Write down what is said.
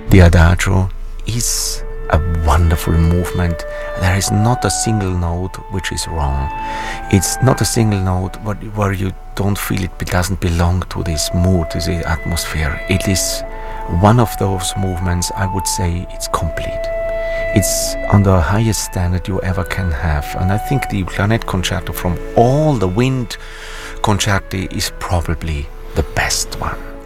The Adagio is a wonderful movement. There is not a single note which is wrong. It's not a single note where you don't feel it doesn't belong to this mood, to the atmosphere. It is one of those movements, I would say, it's complete. It's on the highest standard you ever can have. And I think the Clarinet Concerto from all the wind concerti is probably the best one.